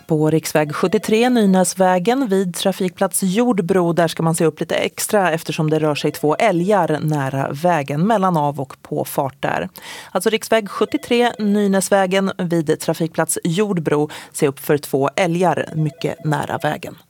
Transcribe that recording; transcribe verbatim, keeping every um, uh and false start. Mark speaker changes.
Speaker 1: På riksväg sjuttiotre Nynäsvägen vid trafikplats Jordbro, där ska man se upp lite extra eftersom det rör sig två älgar nära vägen mellan av- och påfart där. Alltså riksväg sjuttiotre Nynäsvägen vid trafikplats Jordbro, se upp för två älgar mycket nära vägen.